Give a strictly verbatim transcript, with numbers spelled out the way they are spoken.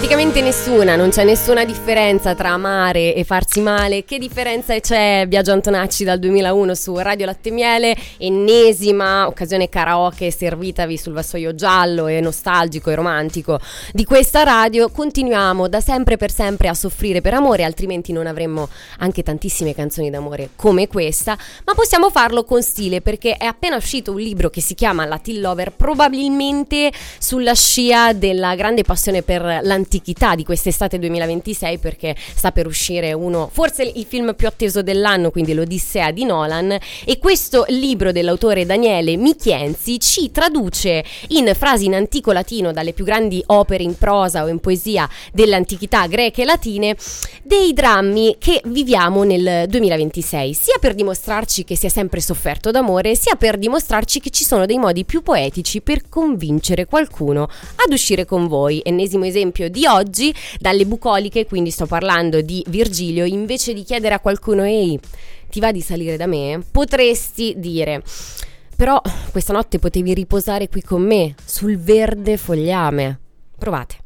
Praticamente nessuna, non c'è nessuna differenza tra amare e farsi male. Che differenza c'è? Biagio Antonacci dal duemilauno su Radio Latte e Miele, ennesima occasione karaoke servitavi sul vassoio giallo e nostalgico e romantico di questa radio. Continuiamo da sempre per sempre a soffrire per amore, altrimenti non avremmo anche tantissime canzoni d'amore come questa, ma possiamo farlo con stile, perché è appena uscito un libro che si chiama Latin Lover, probabilmente sulla scia della grande passione per l'antichità di quest'estate duemilaventisei, perché sta per uscire uno, forse il film più atteso dell'anno, quindi l'Odissea di Nolan, e questo libro dell'autore Daniele Michienzi ci traduce in frasi in antico latino dalle più grandi opere in prosa o in poesia dell'antichità greche e latine dei drammi che viviamo nel duemilaventisei, sia per dimostrarci che si è sempre sofferto d'amore, sia per dimostrarci che ci sono dei modi più poetici per convincere qualcuno ad uscire con voi. Ennesimo esempio di oggi dalle bucoliche, quindi sto parlando di Virgilio. Invece di chiedere a qualcuno ehi, ti va di salire da me? Potresti dire: però questa notte potevi riposare qui con me sul verde fogliame. Provate.